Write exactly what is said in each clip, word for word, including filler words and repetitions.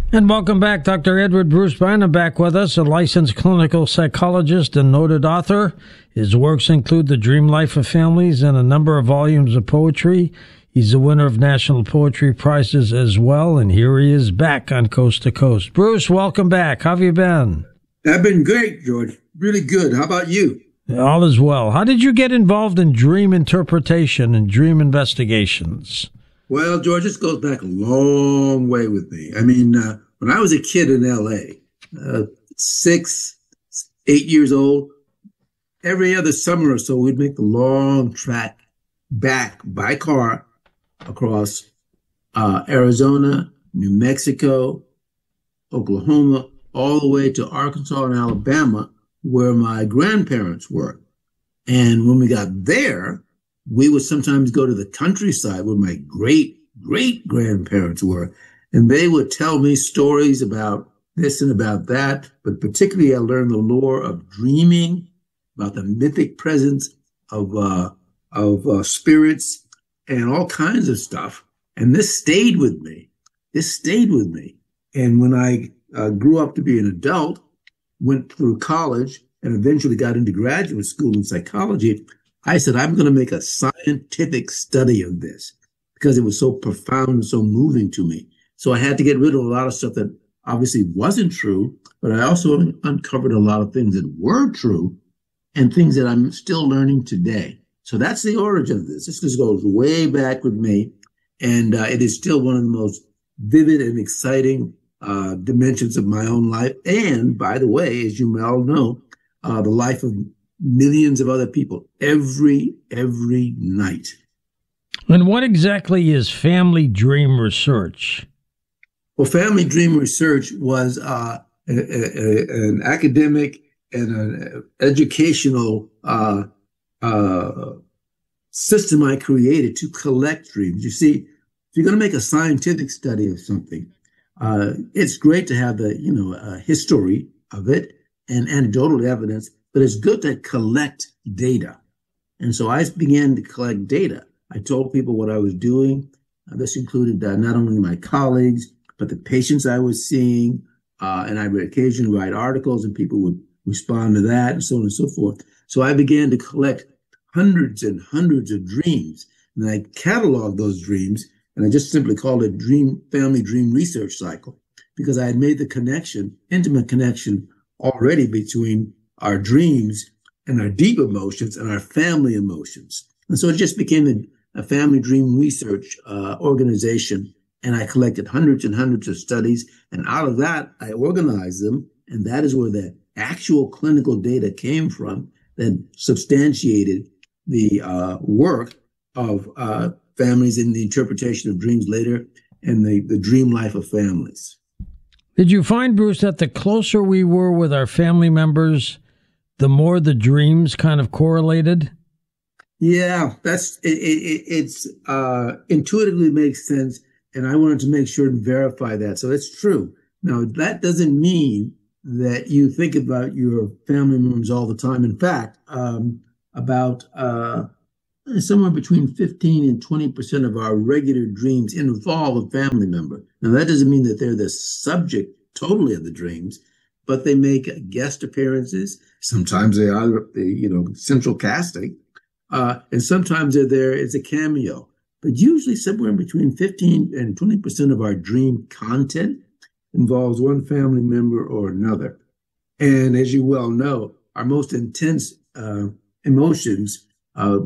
And welcome back. Doctor Edward Bruce Bynum back with us, a licensed clinical psychologist and noted author. His works include The Dream Life of Families and a number of volumes of poetry. He's the winner of National Poetry Prizes as well, and here he is back on Coast to Coast. Bruce, welcome back. How have you been? I've been great, George. Really good. How about you? All is well. How did you get involved in dream interpretation and dream investigations? Well, George, this goes back a long way with me. I mean, uh, when I was a kid in L A, uh, six, eight years old, every other summer or so, we'd make the long track back by car across uh, Arizona, New Mexico, Oklahoma, all the way to Arkansas and Alabama, where my grandparents were. And when we got there, we would sometimes go to the countryside where my great, great grandparents were. And they would tell me stories about this and about that. But particularly, I learned the lore of dreaming, about the mythic presence of, uh, of uh, spirits and all kinds of stuff. And this stayed with me. This stayed with me. And when I uh, grew up to be an adult, went through college, and eventually got into graduate school in psychology, I said, I'm going to make a scientific study of this because it was so profound and so moving to me. So I had to get rid of a lot of stuff that obviously wasn't true, but I also uncovered a lot of things that were true and things that I'm still learning today. So that's the origin of this. This just goes way back with me, and uh, it is still one of the most vivid and exciting uh, dimensions of my own life. And by the way, as you all know, uh, the life of millions of other people every, every night. And what exactly is family dream research? Well, family dream research was uh, a, a, an academic and an educational uh, uh, system I created to collect dreams. You see, if you're going to make a scientific study of something, uh, it's great to have the, you know, uh, history of it and anecdotal evidence, but it's good to collect data. And so I began to collect data. I told people what I was doing. Uh, this included uh, not only my colleagues, but the patients I was seeing. Uh, and I would occasionally write articles and people would respond to that and so on and so forth. So I began to collect hundreds and hundreds of dreams. And I cataloged those dreams. And I just simply called it Dream Family Dream Research Cycle because I had made the connection, intimate connection already between our dreams and our deep emotions and our family emotions. And so it just became a, a family dream research uh, organization. And I collected hundreds and hundreds of studies. And out of that, I organized them. And that is where the actual clinical data came from that substantiated the uh, work of uh, families in the interpretation of dreams later and the, the dream life of families. Did you find, Bruce, that the closer we were with our family members, the more the dreams kind of correlated? Yeah, that's it, it, it's uh, intuitively makes sense. And I wanted to make sure and verify that. So it's true. Now, that doesn't mean that you think about your family members all the time. In fact, um, about uh, somewhere between fifteen and twenty percent of our regular dreams involve a family member. Now, that doesn't mean that they're the subject totally of the dreams, but they make guest appearances. Sometimes they are the, you know, central casting, uh, and sometimes they're there as a cameo. But usually somewhere between fifteen and twenty percent of our dream content involves one family member or another. And as you well know, our most intense uh, emotions, uh,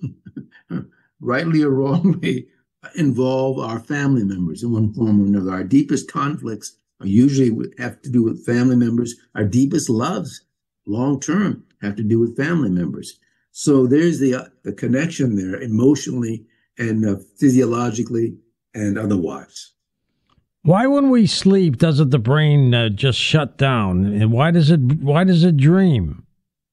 rightly or wrongly, involve our family members in one form or another. Our deepest conflicts are usually have to do with family members. Our deepest loves, long-term, have to do with family members. So there's the, uh, the connection there emotionally and uh, physiologically and otherwise. Why, when we sleep, doesn't the brain uh, just shut down? And why does it? Why does it dream?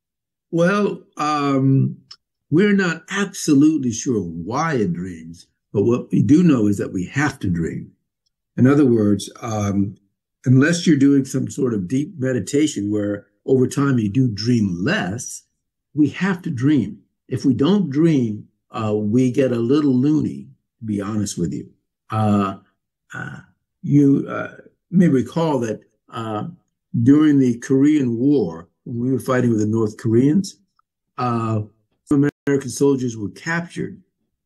Well, um, we're not absolutely sure why it dreams, but what we do know is that we have to dream. In other words, um, unless you're doing some sort of deep meditation where over time you do dream less, we have to dream. If we don't dream, uh, we get a little loony, to be honest with you. Uh, uh, you, uh, may recall that uh, during the Korean War, when we were fighting with the North Koreans, uh, American soldiers were captured.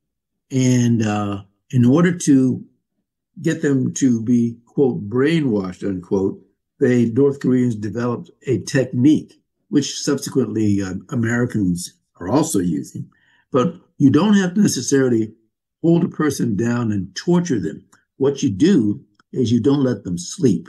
And uh, in order to get them to be, quote, brainwashed, unquote, the North Koreans developed a technique, which subsequently uh, Americans are also using. But you don't have to necessarily hold a person down and torture them. What you do is you don't let them sleep.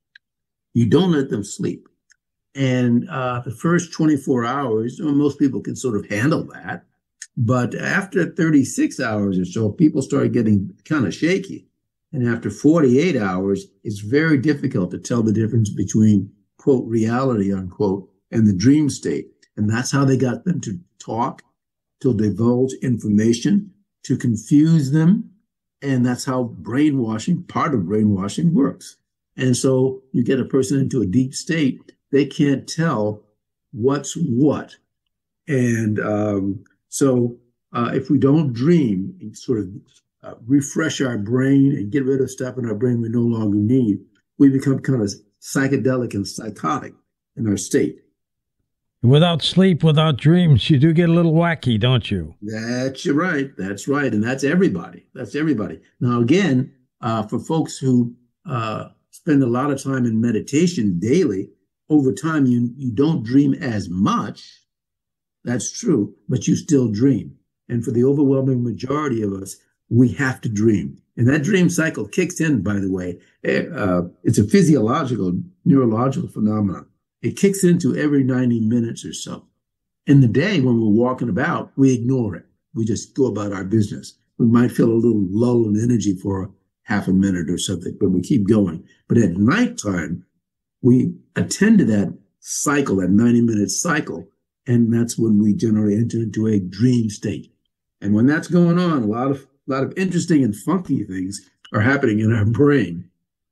You don't let them sleep. And uh, the first twenty-four hours, well, most people can sort of handle that. But after thirty-six hours or so, people start getting kind of shaky. And after forty-eight hours, it's very difficult to tell the difference between, quote, reality, unquote, and the dream state. And that's how they got them to talk, to divulge information, to confuse them. And that's how brainwashing, part of brainwashing, works. And so you get a person into a deep state, they can't tell what's what. And um, so uh, if we don't dream and sort of uh, refresh our brain and get rid of stuff in our brain we no longer need, we become kind of psychedelic and psychotic in our state. Without sleep, without dreams, you do get a little wacky, don't you? That's right. That's right. And that's everybody. That's everybody. Now, again, uh, for folks who uh, spend a lot of time in meditation daily, over time, you, you don't dream as much. That's true, but you still dream. And for the overwhelming majority of us, we have to dream. And that dream cycle kicks in, by the way. Uh, it's a physiological, neurological phenomenon. It kicks into every ninety minutes or so. In the day when we're walking about, we ignore it. We just go about our business. We might feel a little lull in energy for half a minute or something, but we keep going. But at nighttime, we attend to that cycle, that ninety minute cycle, and that's when we generally enter into a dream state. And when that's going on, a lot of, a lot of interesting and funky things are happening in our brain.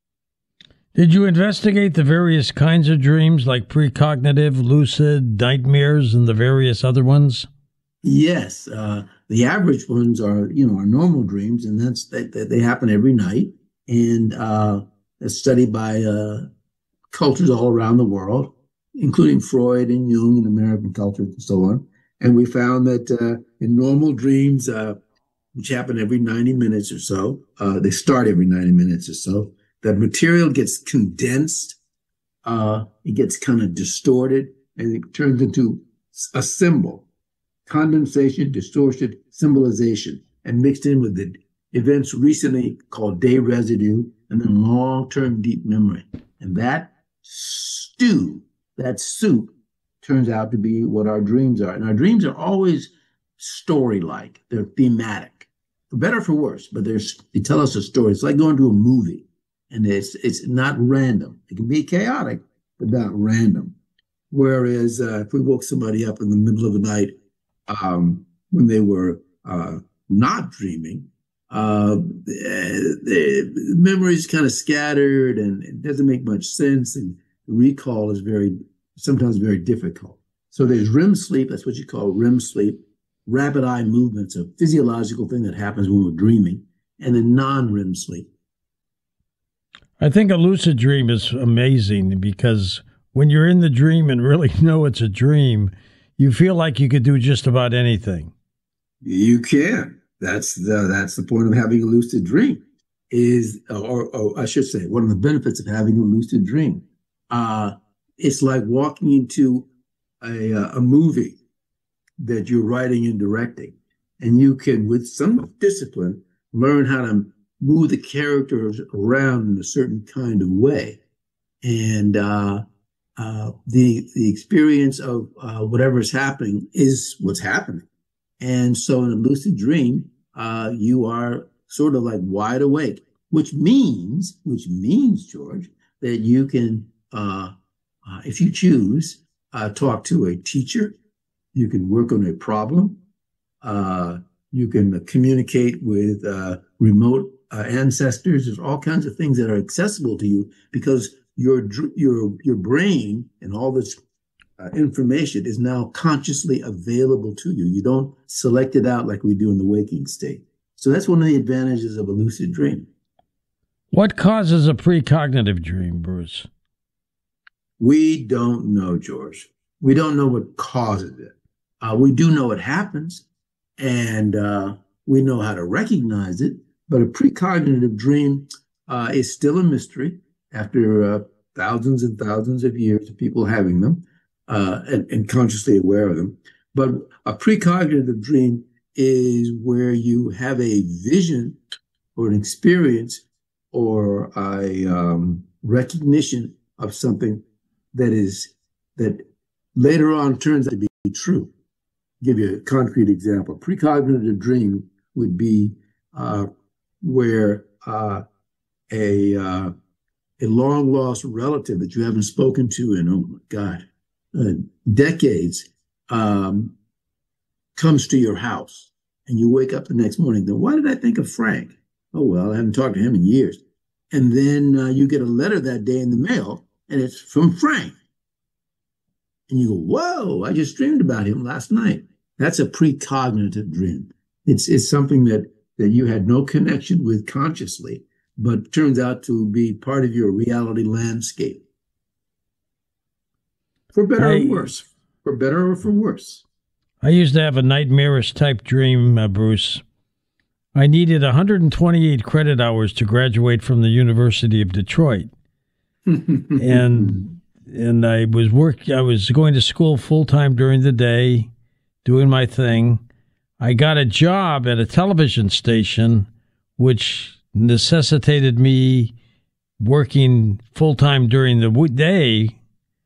Did you investigate the various kinds of dreams, like precognitive, lucid, nightmares, and the various other ones? Yes. Uh, the average ones are, you know, our normal dreams, and that's that, that they happen every night. And uh, it's studied by uh, cultures all around the world, including Freud and Jung and American cultures and so on. And we found that uh, in normal dreams, uh, which happen every ninety minutes or so, uh, they start every ninety minutes or so, the material gets condensed, uh, it gets kind of distorted, and it turns into a symbol. Condensation, distortion, symbolization, and mixed in with the events recently called day residue, and then long-term deep memory. And that stew, that soup, turns out to be what our dreams are. And our dreams are always story-like. They're thematic, for better or for worse, but they're, they tell us a story. It's like going to a movie. And it's it's not random. It can be chaotic, but not random. Whereas uh, if we woke somebody up in the middle of the night um, when they were uh, not dreaming, uh, the, the memory is kind of scattered and it doesn't make much sense. And recall is very, sometimes very difficult. So there's R E M sleep. That's what you call R E M sleep. Rapid eye movements, a physiological thing that happens when we're dreaming. And then non-R E M sleep. I think a lucid dream is amazing because when you're in the dream and really know it's a dream, you feel like you could do just about anything. You can. That's the that's the point of having a lucid dream. Is or, or I should say, one of the benefits of having a lucid dream. Uh, it's like walking into a a movie that you're writing and directing, and you can, with some discipline, learn how to move the characters around in a certain kind of way. And uh, uh, the the experience of uh, whatever is happening is what's happening. And so in a lucid dream, uh, you are sort of like wide awake, which means, which means, George, that you can, uh, uh, if you choose, uh, talk to a teacher, you can work on a problem, uh, you can communicate with uh, remote Uh, ancestors. There's all kinds of things that are accessible to you because your your your brain and all this uh, information is now consciously available to you. You don't select it out like we do in the waking state. So that's one of the advantages of a lucid dream. What causes a precognitive dream, Bruce? We don't know, George. We don't know what causes it. Uh, we do know it happens, and uh, we know how to recognize it. But a precognitive dream uh, is still a mystery after uh, thousands and thousands of years of people having them uh, and, and consciously aware of them. But a precognitive dream is where you have a vision or an experience or a um, recognition of something that is that later on turns out to be true. I'll give you a concrete example. Precognitive dream would be uh, where uh, a uh, a long lost relative that you haven't spoken to in, oh my God, uh, decades um, comes to your house, and you wake up the next morning. Then why did I think of Frank? Oh well, I haven't talked to him in years. And then uh, you get a letter that day in the mail, and it's from Frank. And you go, whoa, I just dreamed about him last night. That's a precognitive dream. It's it's something that, that you had no connection with consciously, but turns out to be part of your reality landscape. For better I, or worse. For better or for worse. I used to have a nightmarish type dream, uh, Bruce. I needed one hundred twenty-eight credit hours to graduate from the University of Detroit. and and I was work I was going to school full time during the day, doing my thing. I got a job at a television station, which necessitated me working full time during the day,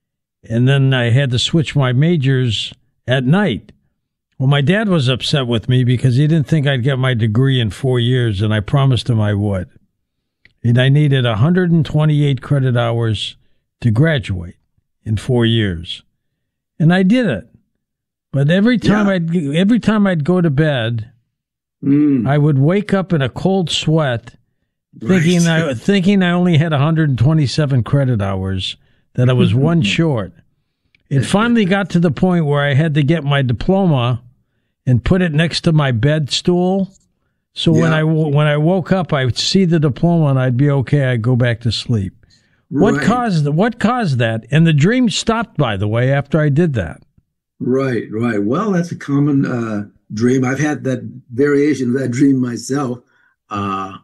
and then I had to switch my majors at night. Well, my dad was upset with me because he didn't think I'd get my degree in four years, and I promised him I would. And I needed one hundred twenty-eight credit hours to graduate in four years. And I did it. But every time yeah. I'd every time I'd go to bed, mm. I would wake up in a cold sweat, thinking right. I thinking I only had one hundred twenty-seven credit hours, that I was one short. It finally got to the point where I had to get my diploma and put it next to my bed stool. So yeah. when I when I woke up, I would see the diploma and I'd be okay. I'd go back to sleep. Right. What caused what caused that? And the dream stopped, by the way, after I did that. Right, right. Well, that's a common uh, dream. I've had that variation of that dream myself. Uh,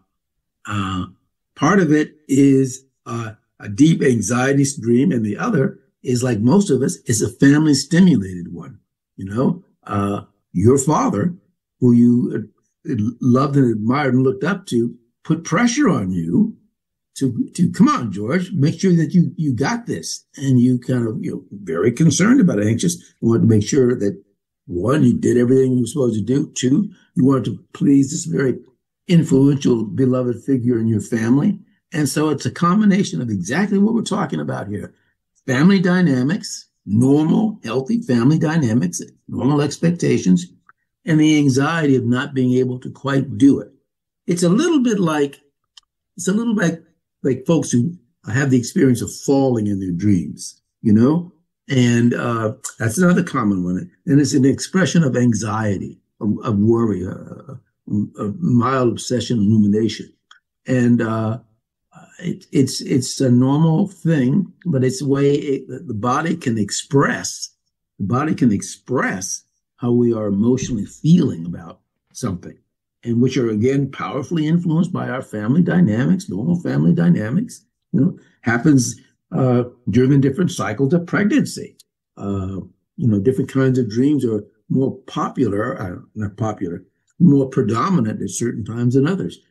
uh, part of it is uh, a deep anxiety dream, and the other is, like most of us, is a family stimulated one. You know, uh, your father, who you loved and admired and looked up to, put pressure on you to, to come on, George, make sure that you, you got this. And you kind of, you know, very concerned about it, anxious. You wanted to make sure that, one, you did everything you were supposed to do. Two, you wanted to please this very influential, beloved figure in your family. And so it's a combination of exactly what we're talking about here. Family dynamics, normal, healthy family dynamics, normal expectations, and the anxiety of not being able to quite do it. It's a little bit like, it's a little like, like folks who have the experience of falling in their dreams, you know? And uh, that's another common one. And it's an expression of anxiety, of, of worry, a, a mild obsession, rumination. And uh, it, it's it's a normal thing, but it's a way it, the body can express, the body can express how we are emotionally feeling about something, and which are, again, powerfully influenced by our family dynamics, normal family dynamics. You know, happens uh, during different cycles of pregnancy. Uh, you know, different kinds of dreams are more popular, uh, not popular, more predominant at certain times than others,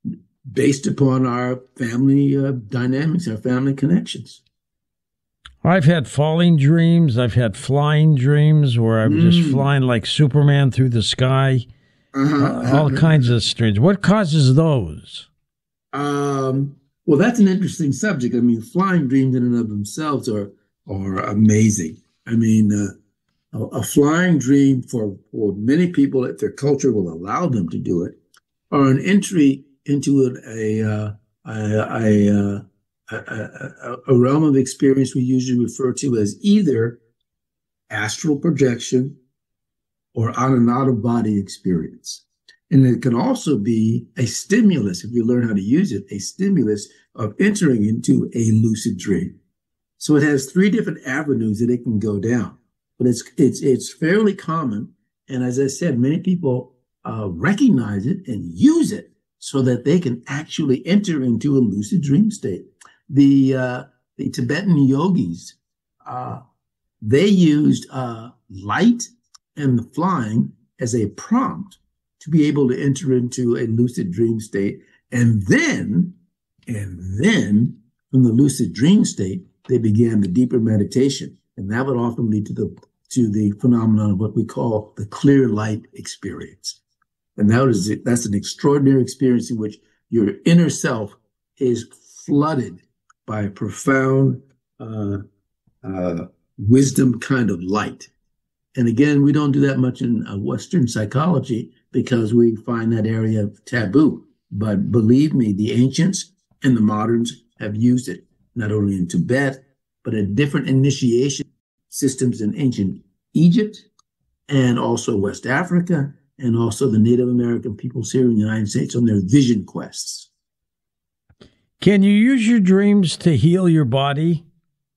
based upon our family uh, dynamics, our family connections. I've had falling dreams. I've had flying dreams where I'm mm. just flying like Superman through the sky. Uh-huh. Uh, all kinds of strange. What causes those? Um, well, that's an interesting subject. I mean, flying dreams in and of themselves are are amazing. I mean, uh, a, a flying dream for, for many people, if their culture will allow them to do it, are an entry into a a, a, a, a, a, a realm of experience we usually refer to as either astral projection or on an out-of-body experience. And it can also be a stimulus, if you learn how to use it, a stimulus of entering into a lucid dream. So it has three different avenues that it can go down, but it's it's it's fairly common. And as I said, many people uh, recognize it and use it so that they can actually enter into a lucid dream state. The uh, the Tibetan yogis, uh, they used uh, light and the flying as a prompt to be able to enter into a lucid dream state, and then and then from the lucid dream state, they began the deeper meditation, and that would often lead to the to the phenomenon of what we call the clear light experience. And that is that's an extraordinary experience in which your inner self is flooded by a profound uh, uh, wisdom kind of light. And again, we don't do that much in uh, Western psychology because we find that area taboo. But believe me, the ancients and the moderns have used it, not only in Tibet, but in different initiation systems in ancient Egypt and also West Africa, and also the Native American peoples here in the United States on their vision quests. Can you use your dreams to heal your body?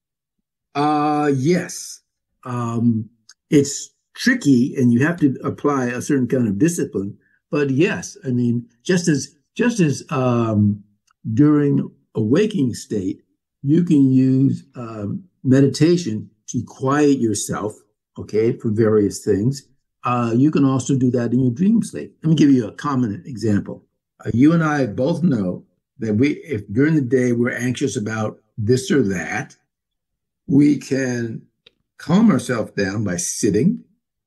Uh, yes. Um, it's tricky and you have to apply a certain kind of discipline, but yes, I mean, just as, just as um, during a waking state, you can use um, meditation to quiet yourself, okay, for various things. Uh, you can also do that in your dream state. Let me give you a common example. Uh, you and I both know that we, if during the day we're anxious about this or that, we can calm ourselves down by sitting,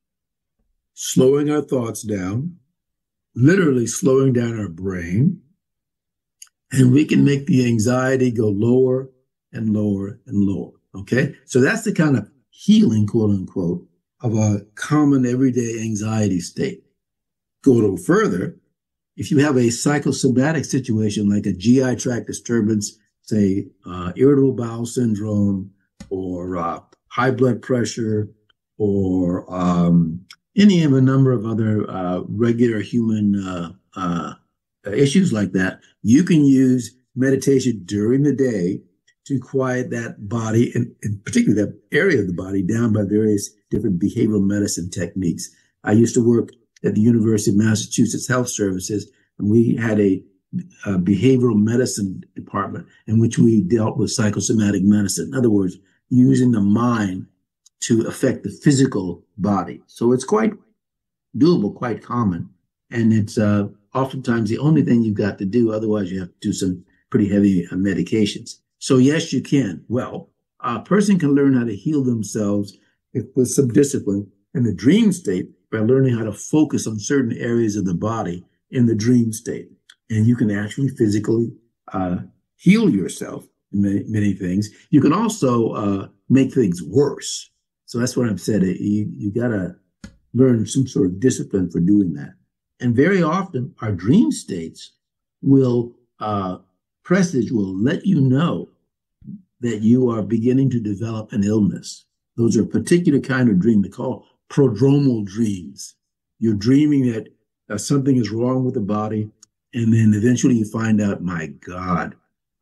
slowing our thoughts down, literally slowing down our brain, and we can make the anxiety go lower and lower and lower, okay? So that's the kind of healing, quote unquote, of a common everyday anxiety state. Go a little further, if you have a psychosomatic situation like a G I tract disturbance, say uh, irritable bowel syndrome, or uh, high blood pressure, or um, any of a number of other uh, regular human uh, uh, issues like that, you can use meditation during the day to quiet that body, and, and particularly that area of the body, down by various different behavioral medicine techniques. I used to work at the University of Massachusetts Health Services, and we had a, a behavioral medicine department in which we dealt with psychosomatic medicine. In other words, using the mind to affect the physical body. So it's quite doable, quite common, and it's uh, oftentimes the only thing you've got to do. Otherwise, you have to do some pretty heavy uh, medications. So yes, you can. Well, a person can learn how to heal themselves if, with some discipline in the dream state by learning how to focus on certain areas of the body in the dream state. And you can actually physically uh, heal yourself in many, many things. You can also uh, make things worse. So that's what I've said. You, you got to learn some sort of discipline for doing that. And very often our dream states will uh, presage will let you know that you are beginning to develop an illness. Those are a particular kind of dream they call prodromal dreams. You're dreaming that uh, something is wrong with the body, and then eventually you find out, my God,